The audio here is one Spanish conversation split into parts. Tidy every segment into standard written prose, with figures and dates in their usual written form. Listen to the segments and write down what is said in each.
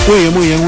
Muy bien,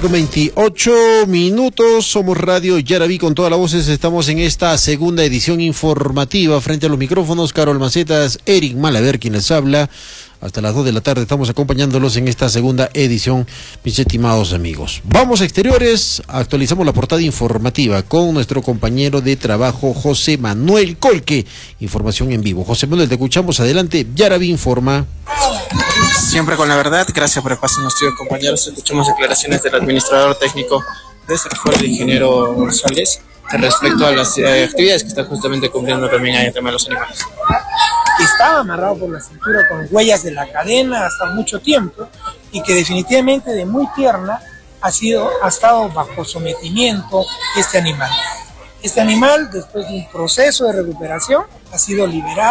1:28 Somos Radio Yaraví con todas las voces. Estamos en esta segunda edición informativa. Frente a los micrófonos, Carol Macetas, Eric Malaver, quien les habla. Hasta las 2 de la tarde estamos acompañándolos en esta segunda edición, mis estimados amigos. Vamos a exteriores, actualizamos la portada informativa con nuestro compañero de trabajo, José Manuel Colque. Información en vivo. José Manuel, te escuchamos. Adelante, Yaraví informa. Siempre con la verdad, gracias por el paso en los estudios, compañeros. Escuchamos declaraciones del administrador técnico de Serfor, el ingeniero González, respecto a las actividades que está justamente cumpliendo también ahí el tema de los animales. Estaba amarrado por la cintura con huellas de la cadena hasta mucho tiempo y que definitivamente de muy tierna ha estado bajo sometimiento este animal. Este animal, después de un proceso de recuperación, ha sido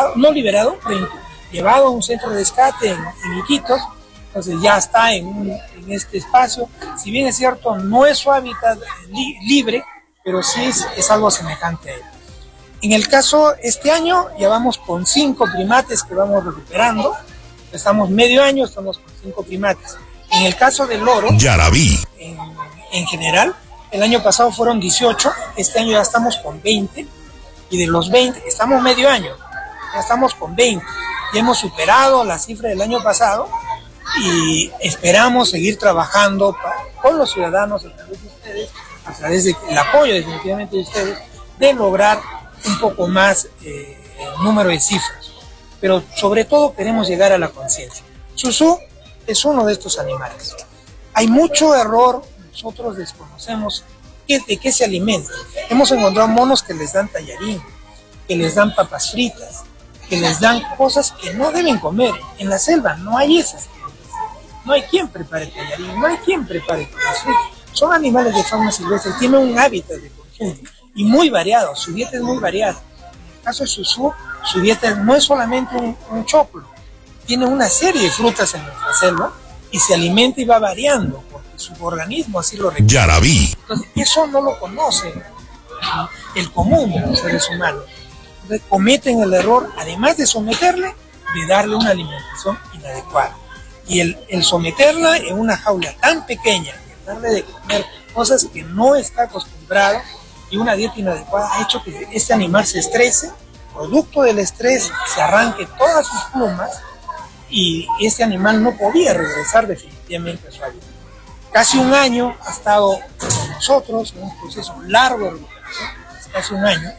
llevado a un centro de rescate en Iquitos. Entonces ya está en este espacio. Si bien es cierto, no es su hábitat libre, pero sí es algo semejante a él. En el caso, este año ya vamos con 5 primates que vamos recuperando. Estamos medio año, estamos con 5 primates. En el caso del loro, Yaraví, en general, el año pasado fueron 18, este año ya estamos con 20, y de los 20, estamos medio año, ya estamos con 20. Ya hemos superado la cifra del año pasado y esperamos seguir trabajando con los ciudadanos a través de ustedes, a través del apoyo definitivamente de ustedes, de lograr un poco más número de cifras, pero sobre todo queremos llegar a la conciencia. Susú es uno de estos animales. Hay mucho error, nosotros desconocemos de qué se alimenta. Hemos encontrado monos que les dan tallarín, que les dan papas fritas, que les dan cosas que no deben comer. En la selva no hay esas cosas. No hay quien prepare tallarín, no hay quien prepare papas fritas. Son animales de fauna silvestre, tienen un hábitat de consumo y muy variado, su dieta es muy variada. En el caso de Susú, su dieta no es solamente un choclo, tiene una serie de frutas en nuestra selva y se alimenta y va variando, porque su organismo así lo requiere. Yaraví. Entonces, eso no lo conoce el común de los seres humanos. Entonces, cometen el error, además de someterle, de darle una alimentación inadecuada. Y el someterla en una jaula tan pequeña, y darle de comer cosas que no está acostumbrado, y una dieta inadecuada ha hecho que este animal se estrese, producto del estrés se arranque todas sus plumas y este animal no podía regresar definitivamente a su hábitat. Casi un año ha estado con nosotros en un proceso largo de recuperación, casi un año,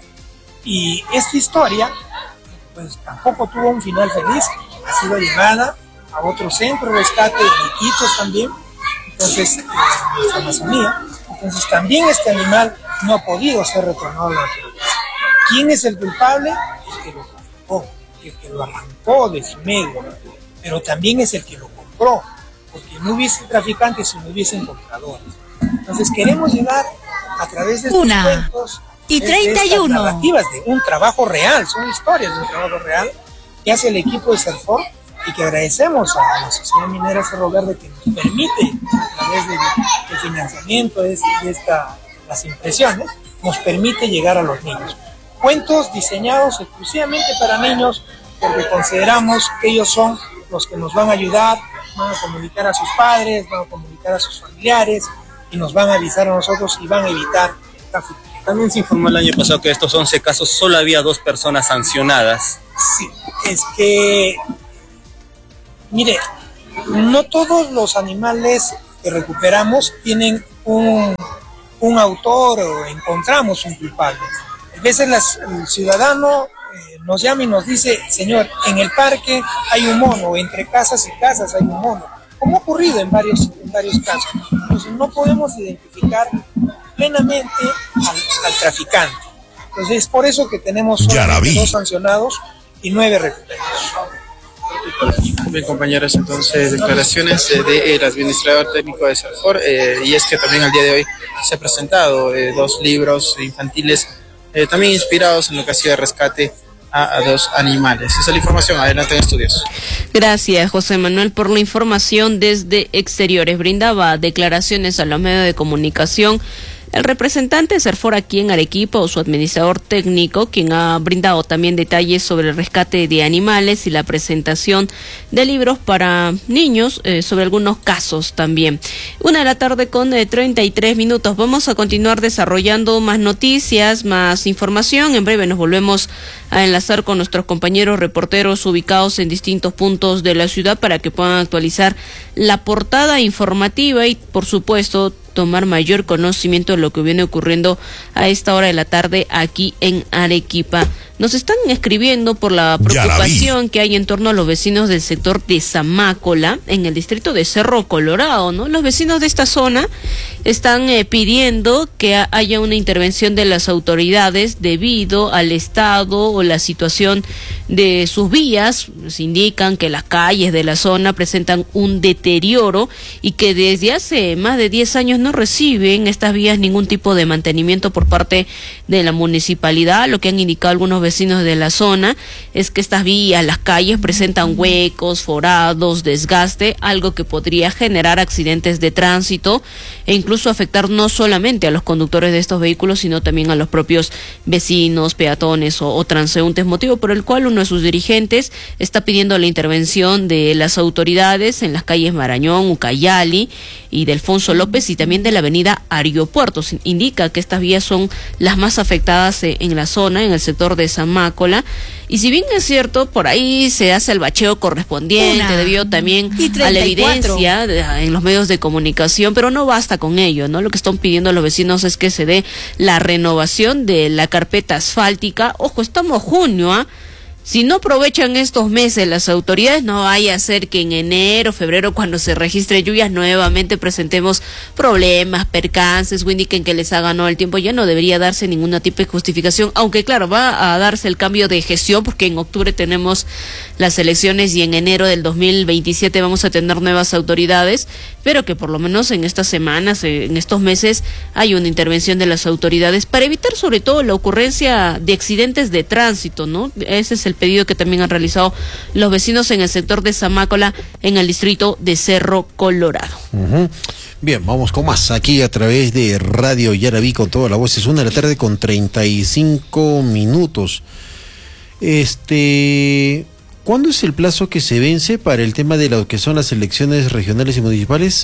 y esta historia pues tampoco tuvo un final feliz, ha sido llevada a otro centro de rescate de Iquitos también, entonces en nuestra Amazonía. Entonces también este animal no ha podido ser retornado a la naturaleza. ¿Quién es el culpable? El que lo traficó, el que lo arrancó de su medio, pero también es el que lo compró, porque no hubiese traficantes si no hubiesen compradores. Entonces queremos llegar a través de estos cuentos, de estas narrativas de un trabajo real, son historias de un trabajo real que hace el equipo de Serfor y que agradecemos a la Sociedad Minera Cerro Verde que nos permite, a través del financiamiento de las impresiones, nos permite llegar a los niños. Cuentos diseñados exclusivamente para niños porque consideramos que ellos son los que nos van a ayudar, van a comunicar a sus padres, van a comunicar a sus familiares y nos van a avisar a nosotros y van a evitar el tráfico. También se informó el año pasado que de estos 11 casos solo había 2 personas sancionadas. Sí, es que, mire, no todos los animales que recuperamos tienen un autor o encontramos un culpable. A veces el ciudadano nos llama y nos dice, señor, en el parque hay un mono, entre casas y casas hay un mono, como ha ocurrido en varios casos. Entonces no podemos identificar plenamente al traficante. Entonces es por eso que tenemos 2 sancionados y 9 recuperados. Bien, compañeros, entonces declaraciones del administrador técnico de Serfor, y es que también al día de hoy se han presentado 2 libros infantiles también inspirados en lo que ha sido el rescate a 2 animales. Esa es la información. Adelante en estudios. Gracias, José Manuel, por la información desde exteriores. Brindaba declaraciones a los medios de comunicación El representante de Serfor aquí en Arequipa o su administrador técnico, quien ha brindado también detalles sobre el rescate de animales y la presentación de libros para niños sobre algunos casos también. 1:33 p.m. Vamos a continuar desarrollando más noticias, más información. En breve nos volvemos a enlazar con nuestros compañeros reporteros ubicados en distintos puntos de la ciudad para que puedan actualizar la portada informativa y, por supuesto, tomar mayor conocimiento de lo que viene ocurriendo a esta hora de la tarde aquí en Arequipa. Nos están escribiendo por la preocupación que hay en torno a los vecinos del sector de Zamácola, en el distrito de Cerro Colorado, ¿no? Los vecinos de esta zona están pidiendo que haya una intervención de las autoridades debido al estado o la situación de sus vías. Nos indican que las calles de la zona presentan un deterioro y que desde hace más de 10 años no reciben estas vías ningún tipo de mantenimiento por parte de la municipalidad. Lo que han indicado algunos vecinos de la zona es que estas vías, las calles presentan huecos, forados, desgaste, algo que podría generar accidentes de tránsito e incluso afectar no solamente a los conductores de estos vehículos, sino también a los propios vecinos, peatones o transeúntes, motivo por el cual uno de sus dirigentes está pidiendo la intervención de las autoridades en las calles Marañón, Ucayali y de Alfonso López y también de la avenida Aeropuerto. Indica que estas vías son las más afectadas en la zona, en el sector de Zamácola, y si bien es cierto, por ahí se hace el bacheo correspondiente debido también a la evidencia en los medios de comunicación, pero no basta con ello, ¿no? Lo que están pidiendo los vecinos es que se dé la renovación de la carpeta asfáltica. Ojo, estamos junio, ¿ah? Si no aprovechan estos meses las autoridades, no vaya a ser que en enero, febrero, cuando se registren lluvias, nuevamente presentemos problemas, percances, o indiquen que les ha ganado el tiempo. Ya no debería darse ninguna tipo de justificación, aunque claro, va a darse el cambio de gestión, porque en octubre tenemos las elecciones y en enero del 2027 vamos a tener nuevas autoridades, pero que por lo menos en estas semanas, en estos meses, hay una intervención de las autoridades para evitar sobre todo la ocurrencia de accidentes de tránsito, ¿no? Ese es el pedido que también han realizado los vecinos en el sector de Zamácola, en el distrito de Cerro Colorado. Bien, vamos con más aquí a través de Radio Yaraví con toda la voz. Es 1:35 p.m. ¿Cuándo es el plazo que se vence para el tema de lo que son las elecciones regionales y municipales?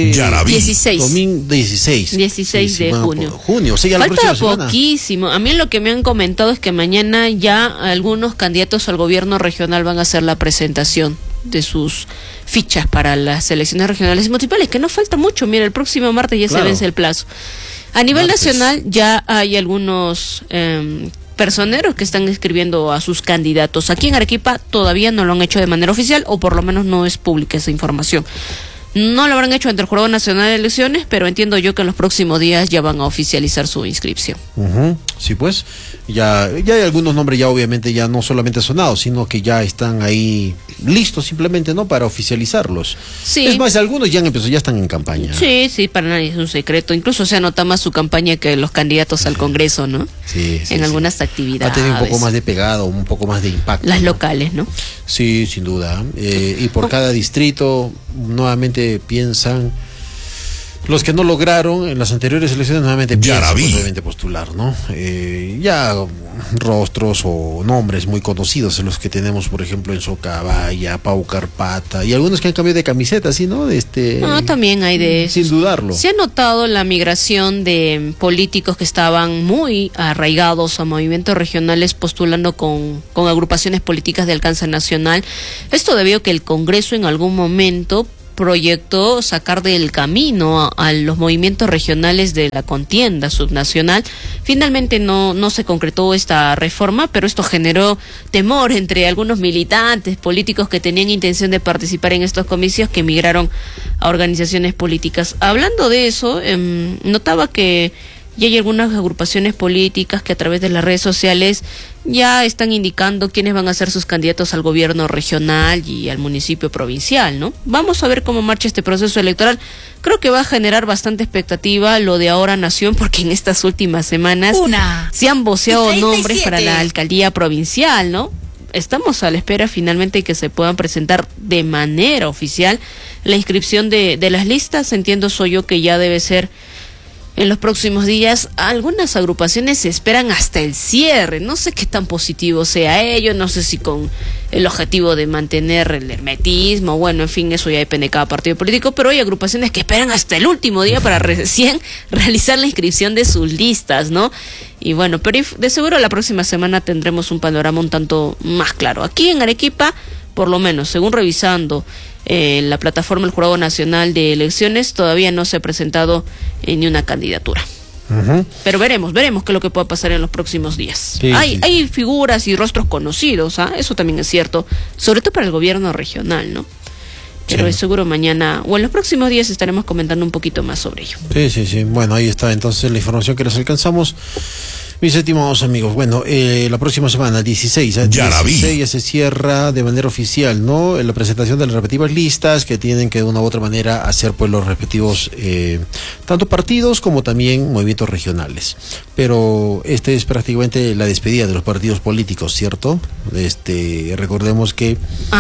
16. Domingo 16 de junio. Junio, o sea, ya la próxima semana. Poquísimo. A mí lo que me han comentado es que mañana ya algunos candidatos al gobierno regional van a hacer la presentación de sus fichas para las elecciones regionales y municipales, que no falta mucho. Mira, el próximo martes ya se vence el plazo. A nivel nacional ya hay algunos personeros que están escribiendo a sus candidatos. Aquí en Arequipa todavía no lo han hecho de manera oficial, o por lo menos no es pública esa información. No lo habrán hecho ante el Jurado Nacional de Elecciones, pero entiendo yo que en los próximos días ya van a oficializar su inscripción. Sí, pues, ya hay algunos nombres ya obviamente ya no solamente sonados, sino que ya están ahí listos simplemente, ¿no? Para oficializarlos. Sí. Es más, algunos ya están en campaña. Sí, para nadie es un secreto. Incluso se anota más su campaña que los candidatos al Congreso, ¿no? Sí. En algunas actividades. Ha tenido un poco más de pegado, un poco más de impacto. Las locales, ¿no? Sí, sin duda. Y por cada distrito, nuevamente piensan, los que no lograron en las anteriores elecciones, nuevamente piensan obviamente postular, ¿no? Ya rostros o nombres muy conocidos en los que tenemos, por ejemplo, en Socabaya, Pau Carpata, y algunos que han cambiado de camiseta, ¿sí, no? No, también hay de eso. Sin dudarlo. Se ha notado la migración de políticos que estaban muy arraigados a movimientos regionales postulando con agrupaciones políticas de alcance nacional. Esto debido a que el Congreso en algún momento proyectó sacar del camino a los movimientos regionales de la contienda subnacional. Finalmente no se concretó esta reforma, pero esto generó temor entre algunos militantes políticos que tenían intención de participar en estos comicios, que migraron a organizaciones políticas. Hablando de eso, notaba que ya hay algunas agrupaciones políticas que a través de las redes sociales ya están indicando quiénes van a ser sus candidatos al gobierno regional y al municipio provincial, ¿no? Vamos a ver cómo marcha este proceso electoral. Creo que va a generar bastante expectativa lo de Ahora Nación, porque en estas últimas semanas se han voceado nombres para la alcaldía provincial, ¿no? Estamos a la espera finalmente que se puedan presentar de manera oficial la inscripción de las listas. Entiendo soy yo que ya debe ser en los próximos días. Algunas agrupaciones se esperan hasta el cierre. No sé qué tan positivo sea ello, no sé si con el objetivo de mantener el hermetismo, bueno, en fin, eso ya depende de cada partido político, pero hay agrupaciones que esperan hasta el último día para recién realizar la inscripción de sus listas, ¿no? Y bueno, pero de seguro la próxima semana tendremos un panorama un tanto más claro. Aquí en Arequipa, por lo menos, según revisando la plataforma del Jurado Nacional de Elecciones, todavía no se ha presentado ni una candidatura. Pero veremos qué es lo que pueda pasar en los próximos días. Sí, hay figuras y rostros conocidos, eso también es cierto, sobre todo para el gobierno regional, ¿no? Pero es seguro mañana o en los próximos días estaremos comentando un poquito más sobre ello. Sí. Bueno, ahí está entonces la información que les alcanzamos. Mis estimados amigos, bueno, la próxima semana, 16 ya se cierra de manera oficial, ¿no? La presentación de las respectivas listas que tienen que de una u otra manera hacer pues los respectivos tanto partidos como también movimientos regionales. Pero este es prácticamente la despedida de los partidos políticos, ¿cierto? Recordemos que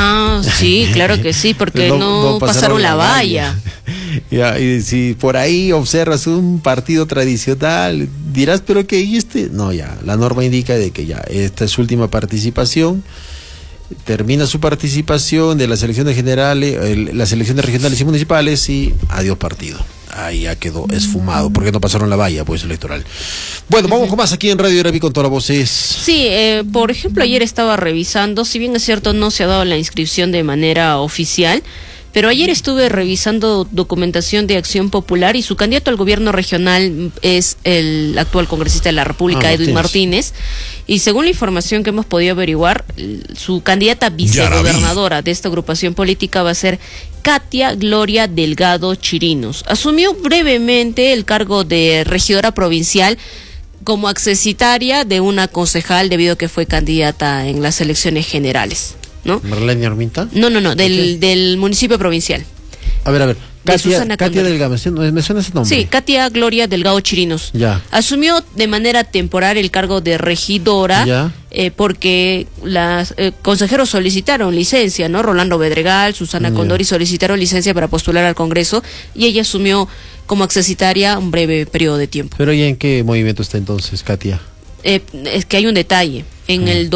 sí, claro que sí, porque no pasaron la valla. Ya, y si por ahí observas un partido tradicional, dirás, pero que no, ya, la norma indica de que ya, esta es su última participación, termina su participación de las elecciones generales, las elecciones regionales y municipales y adiós partido. Ahí ya quedó esfumado, porque no pasaron la valla pues electoral. Bueno, vamos con más aquí en Radio Yaraví con todas las voces. Sí, por ejemplo, ayer estaba revisando, si bien es cierto no se ha dado la inscripción de manera oficial, pero ayer estuve revisando documentación de Acción Popular y su candidato al gobierno regional es el actual congresista de la República, Edwin Martínez, y según la información que hemos podido averiguar, su candidata vicegobernadora de esta agrupación política va a ser Katia Gloria Delgado Chirinos. Asumió brevemente el cargo de regidora provincial como accesitaria de una concejal debido a que fue candidata en las elecciones generales, ¿no? ¿Marlene Arminta? No, del municipio provincial. A ver, Katia Delgado, ¿me suena ese nombre? Sí, Katia Gloria Delgado Chirinos. Ya. Asumió de manera temporal el cargo de regidora, porque los consejeros solicitaron licencia, ¿no? Rolando Bedregal, Susana Condori solicitaron licencia para postular al Congreso y ella asumió como accesitaria un breve periodo de tiempo. ¿Pero y en qué movimiento está entonces, Katia? Es que hay un detalle. En el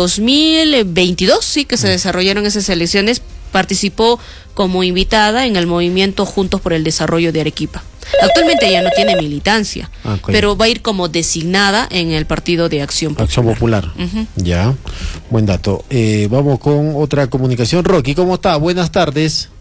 2022, sí, que se desarrollaron esas elecciones, participó como invitada en el movimiento Juntos por el Desarrollo de Arequipa. Actualmente ya no tiene militancia, pero va a ir como designada en el Partido de Acción Popular. Acción Popular, ya, buen dato. Vamos con otra comunicación. Rocky, ¿cómo está? Buenas tardes.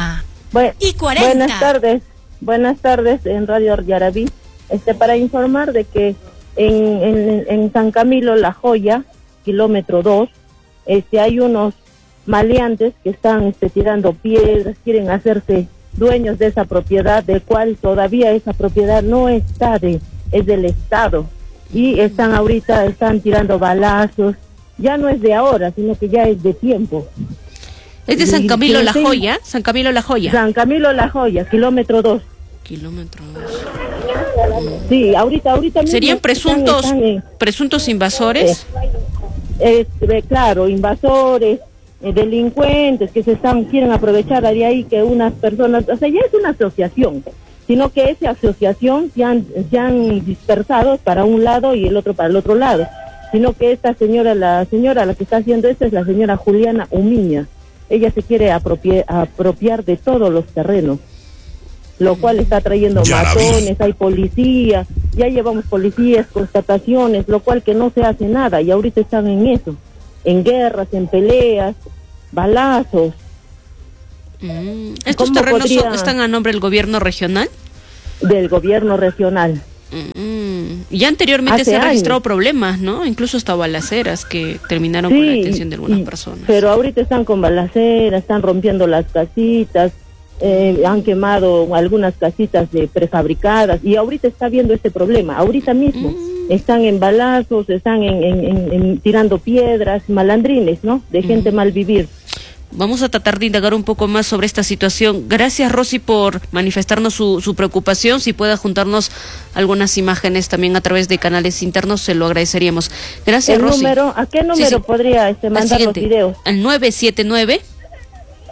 1:40. Buenas tardes en Radio Yaraví. Para informar de que en San Camilo, La Joya, kilómetro 2, hay unos maleantes que están tirando piedras, quieren hacerse dueños de esa propiedad, de cual todavía esa propiedad no está es del Estado, y están tirando balazos, ya no es de ahora, sino que ya es de tiempo. ¿Es de San Camilo La Joya? San Camilo La Joya. San Camilo La Joya, kilómetro 2. Kilómetro 2. Sí, ahorita mismo. ¿Serían presuntos invasores? Claro, invasores, delincuentes que quieren aprovechar de ahí que unas personas, o sea, ya es una asociación, sino que esa asociación se han dispersado para un lado y el otro para el otro lado, sino que esta señora, la que está haciendo esto es la señora Juliana Umiña. Ella se quiere apropiar de todos los terrenos, lo cual está trayendo matones, hay policías, ya llevamos policías, constataciones, lo cual que no se hace nada, y ahorita están en eso, en guerras, en peleas, balazos. ¿Estos terrenos están a nombre del gobierno regional? Del gobierno regional. Ya anteriormente se han registrado problemas, ¿no? Incluso hasta balaceras que terminaron con la detención de algunas personas. Pero ahorita están con balaceras, están rompiendo las casitas, han quemado algunas casitas prefabricadas, y ahorita está viendo este problema, ahorita mismo. Están en balazos, están en tirando piedras, malandrines, ¿no? De gente mal vivir. Vamos a tratar de indagar un poco más sobre esta situación. Gracias, Rosy, por manifestarnos su preocupación. Si puede juntarnos algunas imágenes también a través de canales internos, se lo agradeceríamos. Gracias, Rosy. ¿A qué número podría mandar los videos? Al 979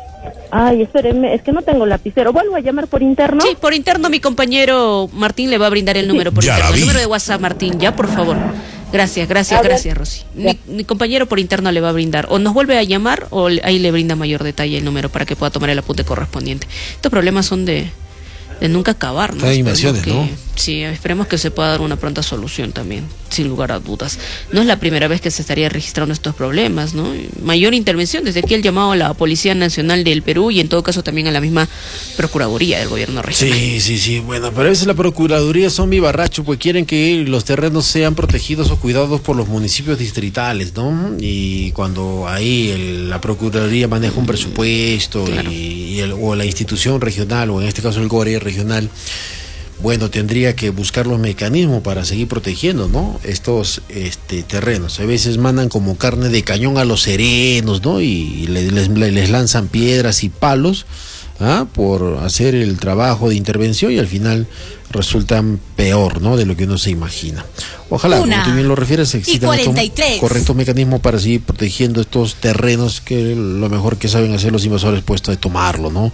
Ay, espérenme, es que no tengo lapicero. ¿Vuelvo a llamar por interno? Sí, por interno mi compañero Martín le va a brindar el número por interno. El número de WhatsApp, Martín, ya, por favor. Gracias, Rosy. Mi compañero por interno le va a brindar. O nos vuelve a llamar o ahí le brinda mayor detalle el número para que pueda tomar el apunte correspondiente. Estos problemas son de nunca acabar, ¿no? ¿No? Sí, esperemos que se pueda dar una pronta solución también, sin lugar a dudas. No es la primera vez que se estaría registrando estos problemas, ¿no? Mayor intervención, desde aquí el llamado a la Policía Nacional del Perú y en todo caso también a la misma Procuraduría del Gobierno Regional. Sí, bueno, pero a veces la Procuraduría son vivarrachos, pues quieren que los terrenos sean protegidos o cuidados por los municipios distritales, ¿no? Y cuando ahí la Procuraduría maneja un presupuesto, claro, o la institución regional, o en este caso el GORE regional, bueno, tendría que buscar los mecanismos para seguir protegiendo, ¿no? Estos terrenos. A veces mandan como carne de cañón a los serenos, ¿no? Y les lanzan piedras y palos, por hacer el trabajo de intervención, y al final resultan peor, ¿no?, de lo que uno se imagina. Ojalá, como tú bien lo refieres, existan correctos mecanismos para seguir protegiendo estos terrenos, que lo mejor que saben hacer los invasores, puesto de tomarlo, ¿no?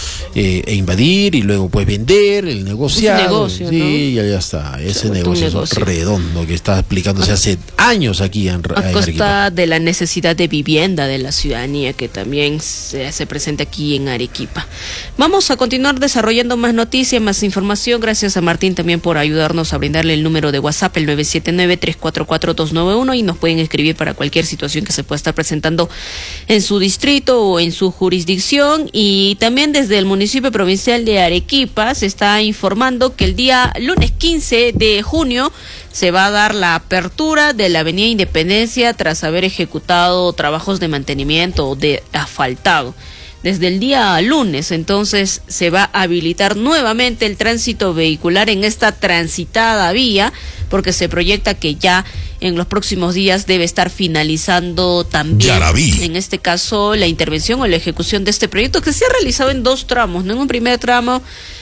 E invadir y luego pues vender, el negociar. Negocio, sí, ¿no? Ya está, ese negocio redondo que está aplicándose hace años aquí en a costa de la necesidad de vivienda de la ciudadanía, que también se hace presente aquí en Arequipa. Vamos a continuar desarrollando más noticias, más información. Gracias a Martín también por ayudarnos a brindarle el número de WhatsApp, el 979-344-291, y nos pueden escribir para cualquier situación que se pueda estar presentando en su distrito o en su jurisdicción. Y también desde el municipio provincial de Arequipa se está informando que el día lunes 15 de junio se va a dar la apertura de la Avenida Independencia tras haber ejecutado trabajos de mantenimiento o de asfaltado. Desde el día lunes, entonces, se va a habilitar nuevamente el tránsito vehicular en esta transitada vía, porque se proyecta que ya en los próximos días debe estar finalizando también, en este caso, la intervención o la ejecución de este proyecto, que se ha realizado en dos tramos, ¿no? En un primer tramo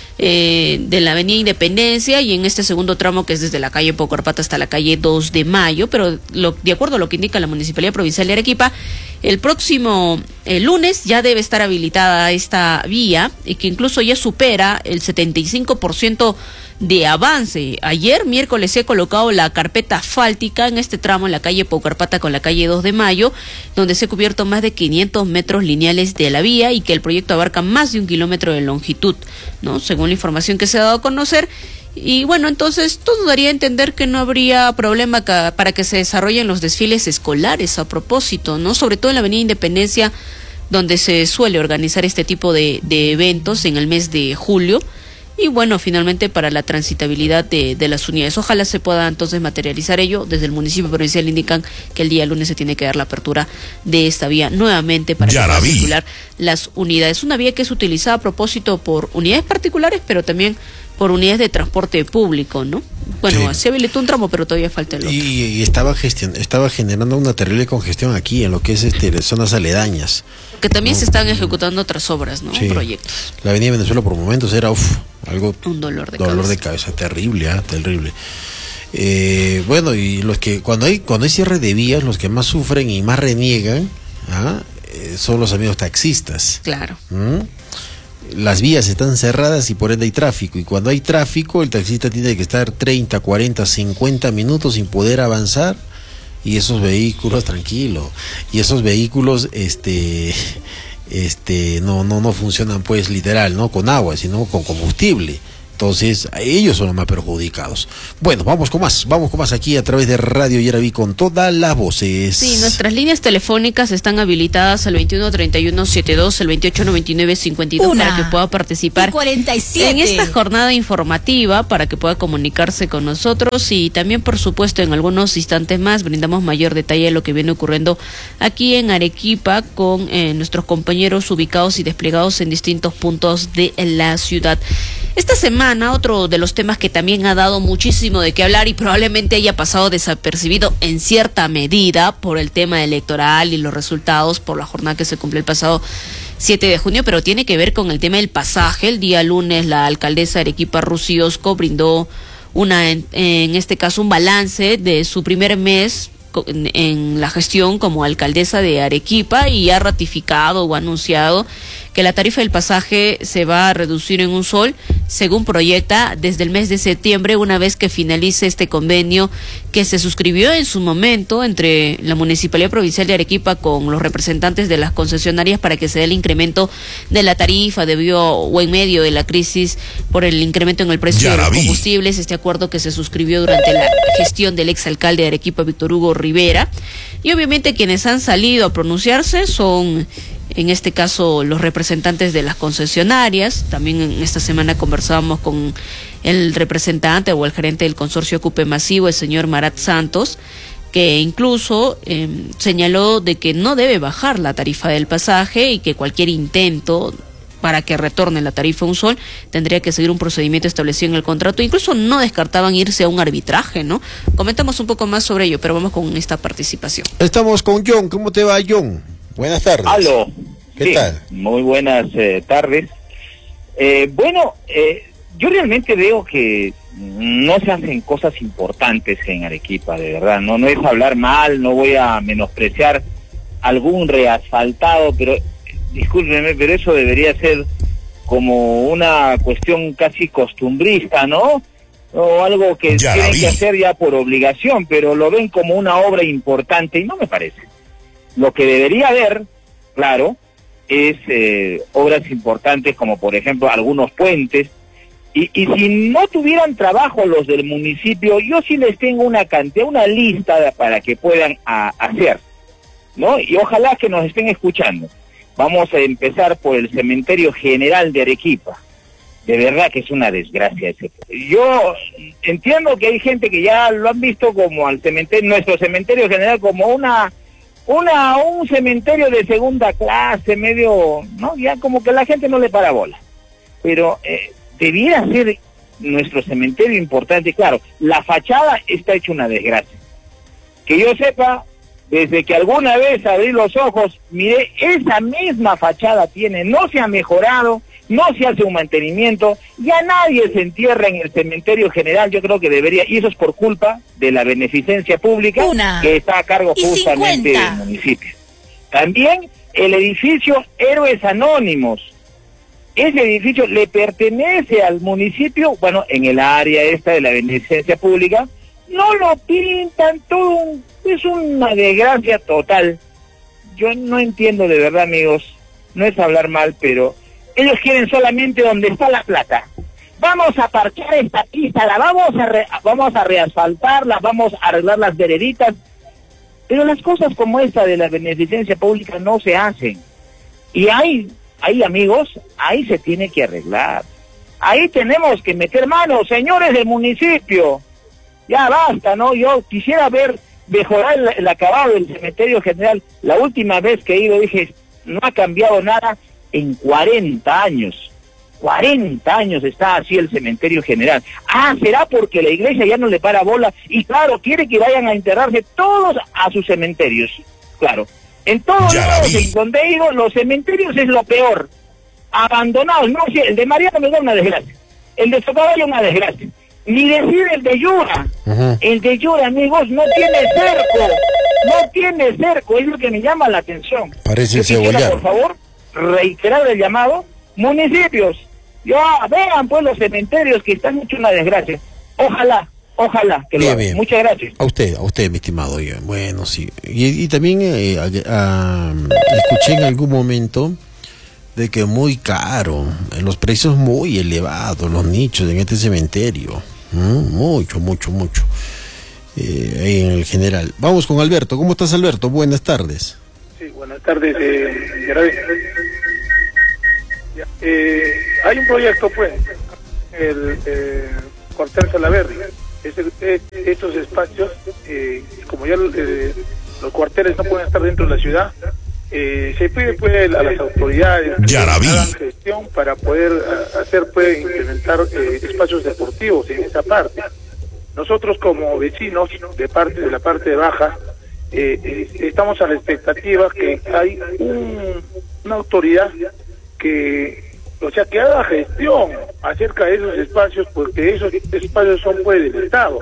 de la Avenida Independencia, y en este segundo tramo, que es desde la calle Pocorpata hasta la calle 2 de Mayo, pero de acuerdo a lo que indica la Municipalidad Provincial de Arequipa, el próximo lunes ya debe estar habilitada esta vía, y que incluso ya supera el 75% de avance. Ayer, miércoles, se ha colocado la carpeta asfáltica en este tramo, en la calle Pocorpata con la calle 2 de Mayo, donde se ha cubierto más de 500 metros lineales de la vía, y que el proyecto abarca más de 1 kilómetro de longitud, ¿no?, según la información que se ha dado a conocer. Y bueno, entonces todo daría a entender que no habría problema para que se desarrollen los desfiles escolares a propósito, ¿no? Sobre todo en la Avenida Independencia, donde se suele organizar este tipo de eventos en el mes de julio. Y bueno, finalmente para la transitabilidad de las unidades. Ojalá se pueda entonces materializar ello. Desde el municipio provincial indican que el día lunes se tiene que dar la apertura de esta vía nuevamente para que puedan circular las unidades. Una vía que es utilizada a propósito por unidades particulares, pero también por unidades de transporte público, ¿no? Bueno, sí, se habilitó un tramo, pero todavía falta el otro. Y estaba generando una terrible congestión aquí en lo que es zonas aledañas. Que también se están ejecutando otras obras, ¿no? Sí. Proyectos. La Avenida Venezuela por momentos era algo, un dolor de cabeza terrible, terrible. Bueno, y los que cuando hay cierre de vías, los que más sufren y más reniegan son los amigos taxistas. Claro. Las vías están cerradas y por ende hay tráfico, y cuando hay tráfico el taxista tiene que estar 30, 40, 50 minutos sin poder avanzar, y esos vehículos, tranquilo, y esos vehículos no funcionan pues literal, no con agua, sino con combustible. Entonces, ellos son los más perjudicados. Bueno, vamos con más aquí a través de Radio Yaraví con todas las voces. Sí, nuestras líneas telefónicas están habilitadas al 213172, el 289952, para que pueda participar en esta jornada informativa, para que pueda comunicarse con nosotros, y también, por supuesto, en algunos instantes más brindamos mayor detalle de lo que viene ocurriendo aquí en Arequipa con nuestros compañeros ubicados y desplegados en distintos puntos de la ciudad. Esta semana, otro de los temas que también ha dado muchísimo de qué hablar y probablemente haya pasado desapercibido en cierta medida por el tema electoral y los resultados por la jornada que se cumplió el pasado 7 de junio, pero tiene que ver con el tema del pasaje. El día lunes la alcaldesa de Arequipa, Rusy Osco, brindó en este caso un balance de su primer mes en la gestión como alcaldesa de Arequipa, y ha ratificado o anunciado que la tarifa del pasaje se va a reducir en 1 sol, según proyecta, desde el mes de septiembre, una vez que finalice este convenio que se suscribió en su momento entre la Municipalidad Provincial de Arequipa con los representantes de las concesionarias para que se dé el incremento de la tarifa debido o en medio de la crisis por el incremento en el precio de los combustibles. Este acuerdo que se suscribió durante la gestión del exalcalde de Arequipa, Víctor Hugo Rivera. Y obviamente quienes han salido a pronunciarse son, en este caso, los representantes de las concesionarias. También en esta semana conversábamos con el representante o el gerente del consorcio Ocupe Masivo, el señor Marat Santos, que incluso señaló de que no debe bajar la tarifa del pasaje y que cualquier intento para que retorne la tarifa a 1 sol tendría que seguir un procedimiento establecido en el contrato. Incluso no descartaban irse a un arbitraje, ¿no? Comentamos un poco más sobre ello, pero vamos con esta participación. Estamos con John. ¿Cómo te va, John? Buenas tardes. Aló. ¿Qué tal? Muy buenas tardes. Yo realmente veo que no se hacen cosas importantes en Arequipa, de verdad. No es hablar mal, no voy a menospreciar algún reasfaltado, pero discúlpenme, pero eso debería ser como una cuestión casi costumbrista, ¿no? O algo que tienen que hacer ya por obligación, pero lo ven como una obra importante y no me parece. Lo que debería haber, claro, es obras importantes como por ejemplo algunos puentes, y si no tuvieran trabajo los del municipio, yo sí les tengo una lista para que puedan hacer, ¿no? Y ojalá que nos estén escuchando. Vamos a empezar por el cementerio general de Arequipa. De verdad que es una desgracia ese. Yo entiendo que hay gente que ya lo han visto como nuestro cementerio general como un cementerio de segunda clase, medio, ¿no? Ya como que la gente no le para bola. Pero debiera ser nuestro cementerio importante. Claro, la fachada está hecha una desgracia. Que yo sepa, desde que alguna vez abrí los ojos, miré, esa misma fachada no se ha mejorado, no se hace un mantenimiento, ya nadie se entierra en el cementerio general. Yo creo que debería, y eso es por culpa de la beneficencia pública que está a cargo justamente del municipio. También el edificio Héroes Anónimos, ese edificio le pertenece al municipio, bueno, en el área esta de la beneficencia pública, no lo pintan, es una desgracia total. Yo no entiendo de verdad, amigos, no es hablar mal, pero ellos quieren solamente donde está la plata. Vamos a parchar esta pista, vamos a reasfaltarla, vamos a arreglar las vereditas, pero las cosas como esta de la beneficencia pública no se hacen. Y ahí, amigos, ahí se tiene que arreglar. Ahí tenemos que meter manos, señores del municipio. Ya basta, ¿no? Yo quisiera mejorar el acabado del cementerio general. La última vez que he ido dije, no ha cambiado nada en 40 años. 40 años está así el cementerio general. ¿Será porque la iglesia ya no le para bola? Y claro, quiere que vayan a enterrarse todos a sus cementerios. Claro, en todos lados en donde he ido, los cementerios es lo peor. Abandonados, no sé, el de Mariano me da una desgracia. El de Socavallo una desgracia. Ni decir el de Yura. El de Yura, amigos, no tiene cerco, es lo que me llama la atención. Parece cebollado. Por favor, reiterar el llamado, municipios, vean pues los cementerios que están hecho una desgracia. Ojalá que lo hagan. Bien. Muchas gracias. A usted, mi estimado. Bueno, sí. Y también escuché en algún momento de que muy caro, los precios muy elevados, los nichos en este cementerio. Mucho. En el general. Vamos con Alberto. ¿Cómo estás, Alberto? Buenas tardes. Sí, buenas tardes. Hay un proyecto, pues, el cuartel Salaberry. Estos espacios, como ya los cuarteles no pueden estar dentro de la ciudad, se pide pues a las autoridades que hagan gestión para poder implementar espacios deportivos en esa parte. Nosotros como vecinos de la parte baja estamos a la expectativa que hay una autoridad que haga gestión acerca de esos espacios, porque esos espacios son pues del Estado,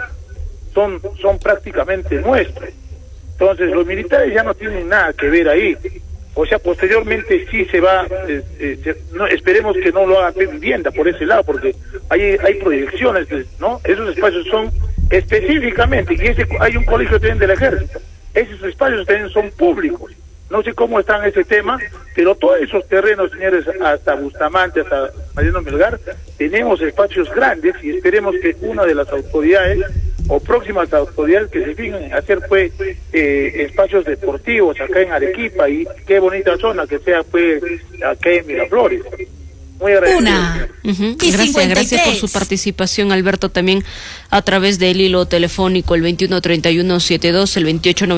son prácticamente nuestros. Entonces los militares ya no tienen nada que ver ahí. O sea, posteriormente sí se va, no, esperemos que no lo haga vivienda por ese lado, porque hay proyecciones, ¿no? Esos espacios son específicamente, y hay un colegio también del ejército, esos espacios también son públicos. No sé cómo están ese tema, pero todos esos terrenos, señores, hasta Bustamante, hasta Mariano Melgar, tenemos espacios grandes y esperemos que una de las autoridades o próximas autoridades que se fijen en hacer pues espacios deportivos acá en Arequipa, y qué bonita zona que sea pues acá en Miraflores. Muy agradecido. Gracias por su participación, Alberto, también a través del hilo telefónico el 213172, el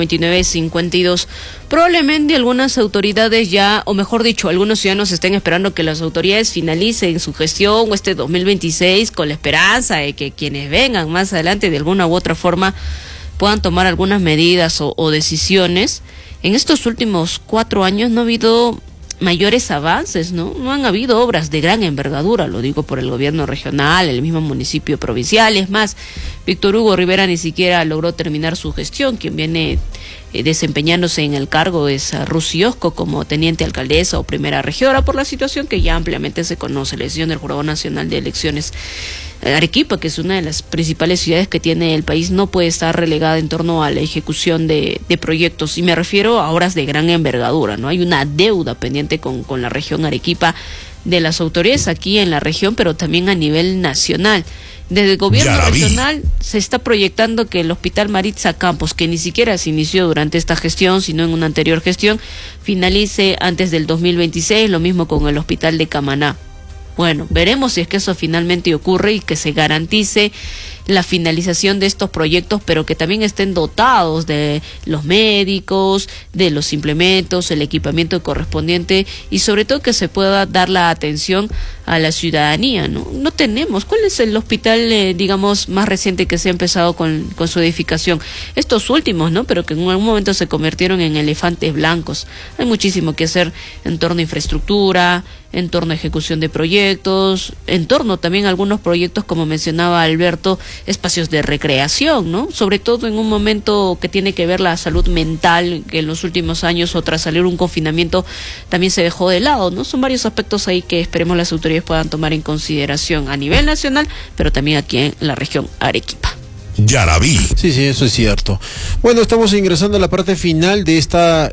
289952. Probablemente algunas autoridades ya, o mejor dicho, algunos ciudadanos estén esperando que las autoridades finalicen su gestión o este 2026 con la esperanza de que quienes vengan más adelante de alguna u otra forma puedan tomar algunas medidas o decisiones. En estos últimos 4 años no ha habido mayores avances, ¿no? No han habido obras de gran envergadura, lo digo por el gobierno regional, el mismo municipio provincial. Es más, Víctor Hugo Rivera ni siquiera logró terminar su gestión. Quien viene desempeñándose en el cargo es Rusy Osco como teniente alcaldesa o primera regidora, por la situación que ya ampliamente se conoce, la decisión del Jurado Nacional de Elecciones. Arequipa, que es una de las principales ciudades que tiene el país, no puede estar relegada en torno a la ejecución de proyectos, y me refiero a obras de gran envergadura, ¿no? Hay una deuda pendiente con la región Arequipa de las autoridades aquí en la región, pero también a nivel nacional. Desde el gobierno regional se está proyectando que el Hospital Maritza Campos, que ni siquiera se inició durante esta gestión, sino en una anterior gestión, finalice antes del 2026, lo mismo con el Hospital de Camaná. Bueno, veremos si es que eso finalmente ocurre y que se garantice la finalización de estos proyectos, pero que también estén dotados de los médicos, de los implementos, el equipamiento correspondiente, y sobre todo que se pueda dar la atención a la ciudadanía, ¿no? No tenemos. ¿Cuál es el hospital, digamos, más reciente que se ha empezado con su edificación? Estos últimos, ¿no? Pero que en algún momento se convirtieron en elefantes blancos. Hay muchísimo que hacer en torno a infraestructura, en torno a ejecución de proyectos, en torno también a algunos proyectos, como mencionaba Alberto, espacios de recreación, ¿no? Sobre todo en un momento que tiene que ver la salud mental, que en los últimos años o tras salir un confinamiento también se dejó de lado, ¿no? Son varios aspectos ahí que esperemos las autoridades puedan tomar en consideración a nivel nacional, pero también aquí en la región Arequipa. Yarabí. Sí, eso es cierto. Bueno, estamos ingresando a la parte final de esta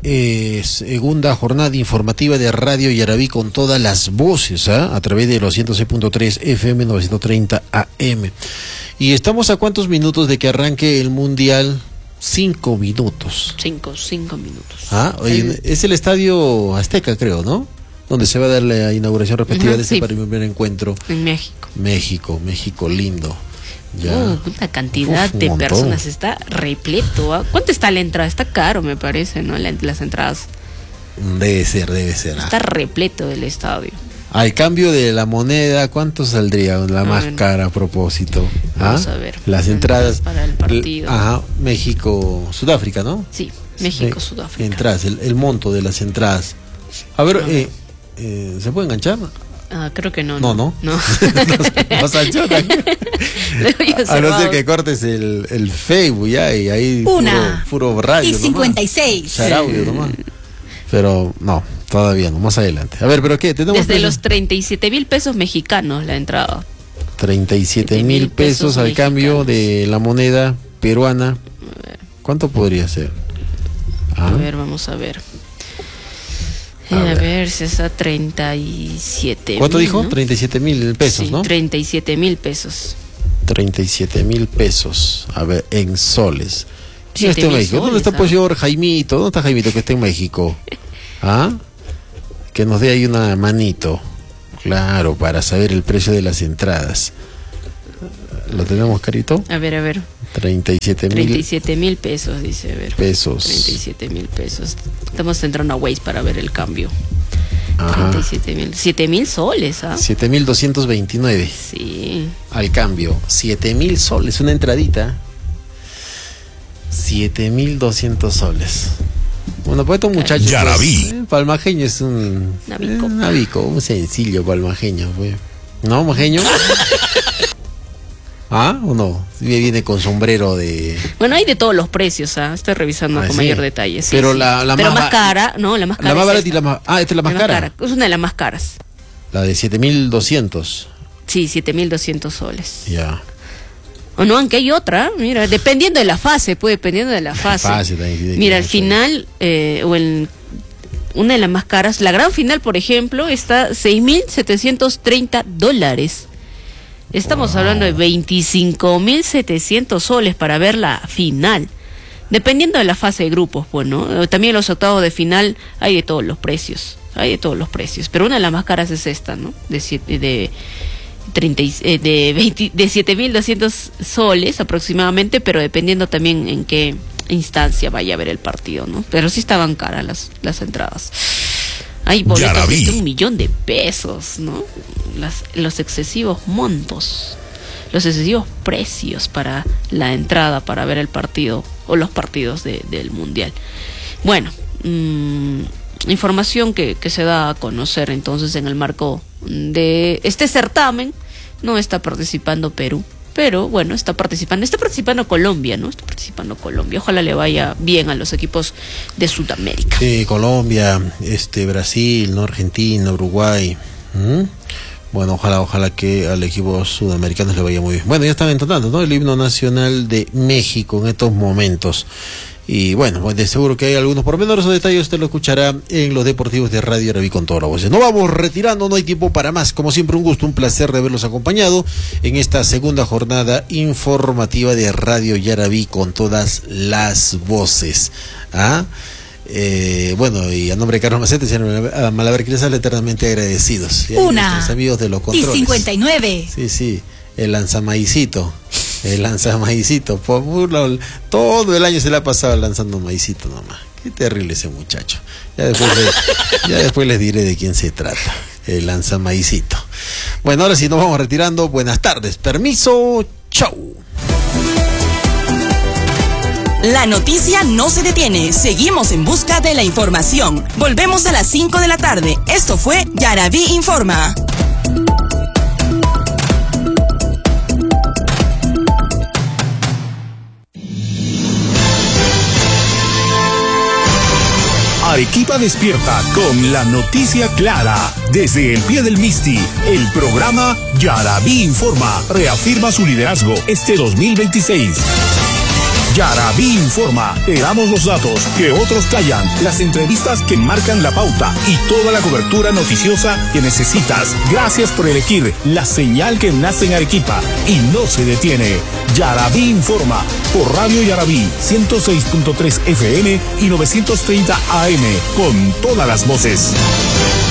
segunda jornada informativa de Radio Yarabí con todas las voces, a través de los 106.3 FM 930 AM. Y estamos a cuántos minutos de que arranque el Mundial. 5 minutos. 5 minutos. Oye, es el Estadio Azteca, creo, ¿no? Donde se va a dar la inauguración respectiva de este primer encuentro. En México, lindo. Ya. Una cantidad de personas, está repleto. ¿Cuánto está la entrada? Está caro, me parece, ¿no? Las entradas. Debe ser. Está repleto el estadio. Al cambio de la moneda, ¿cuánto saldría la más cara a propósito? Vamos a ver. Las entradas para el partido. México, Sudáfrica, ¿no? Sí, México, Sudáfrica. Entradas, el monto de las entradas. A ver, ¿se puede enganchar? Creo que no. No. No a no ser que cortes el Facebook ya, y ahí puro radio. 1:56. Charaudio nomás. Pero no, todavía no, más adelante. A ver, ¿pero qué? Desde los 37,000 pesos mexicanos la entrada. 37,000 pesos al cambio de la moneda peruana. ¿Cuánto podría ser? A ver, vamos a ver. A ver si está 37. ¿Cuánto dijo? 37,000 pesos, sí, ¿no? 37,000 pesos. 37,000 pesos. A ver, en soles. ¿Quién está en México? Soles, ¿Dónde está pues Jaimito? ¿Dónde está Jaimito que está en México? Que nos dé ahí una manito. Claro, para saber el precio de las entradas. ¿Lo tenemos, Carito? A ver. 37,000 pesos, dice, a ver. Pesos. 37,000 pesos. Estamos entrando a Waze para ver el cambio. 37,000. 7,000 soles, 7,229. Sí. Al cambio. 7,000 soles, una entradita. 7,200 soles. Bueno, pues estos muchachos. Yarabí. Palmajeño es un navico, un sencillo palmajeño, pues. ¿No, majeño? ¿Ah? ¿O no? Viene con sombrero de... Bueno, hay de todos los precios, estoy revisando con mayor detalle. Sí, pero sí. la pero más cara, ¿no? La más cara. La más es barata y la más... Ah, esta es la más cara. Es una de las más caras. La de 7.200. Sí, 7.200 soles. Ya. O no, aunque hay otra, mira, dependiendo de la fase, pues, dependiendo de la fase. Mira, al final, una de las más caras, la gran final, por ejemplo, está $6.730. Estamos hablando de 25.700 soles para ver la final. Dependiendo de la fase de grupos, pues, ¿no? También los octavos de final hay de todos los precios. Pero una de las más caras es esta, ¿no? De 7.200 soles aproximadamente, pero dependiendo también en qué instancia vaya a ver el partido, ¿no? Pero sí estaban caras las entradas. Hay boletos de $1 millón, ¿no? Los excesivos montos, los excesivos precios para la entrada para ver el partido o los partidos del Mundial. Bueno, información que se da a conocer entonces en el marco de este certamen. No está participando Perú, pero bueno, está participando Colombia, ¿no? Está participando Colombia. Ojalá le vaya bien a los equipos de Sudamérica. Sí, Colombia, Brasil, ¿no? Argentina, Uruguay. Bueno, ojalá que al equipo sudamericano le vaya muy bien. Bueno, ya están entonando, ¿no? El himno nacional de México en estos momentos. Y bueno, de seguro que hay algunos pormenores o detalles, usted lo escuchará en los deportivos de Radio Yarabí con toda la voz. Nos vamos retirando, no hay tiempo para más. Como siempre, un gusto, un placer de haberlos acompañado en esta segunda jornada informativa de Radio Yarabí con todas las voces. Bueno, y a nombre de Carlos Macete, señor Malaver, que les sale eternamente agradecidos. Y Una amigos de los controles. Y 59. Sí, el lanzamaicito. Todo el año se le ha pasado lanzando maicito nomás. Qué terrible ese muchacho. Ya después les diré de quién se trata. El lanzamaicito. Bueno, ahora sí nos vamos retirando. Buenas tardes. Permiso. Chau. La noticia no se detiene. Seguimos en busca de la información. Volvemos a las 5 de la tarde. Esto fue Yarabí Informa. Arequipa despierta con la noticia clara. Desde el pie del Misti, el programa Yarabí Informa reafirma su liderazgo este 2026. Yarabí Informa, te damos los datos que otros callan, las entrevistas que marcan la pauta y toda la cobertura noticiosa que necesitas. Gracias por elegir la señal que nace en Arequipa y no se detiene. Yarabí Informa, por Radio Yarabí, 106.3 FM y 930 AM, con todas las voces.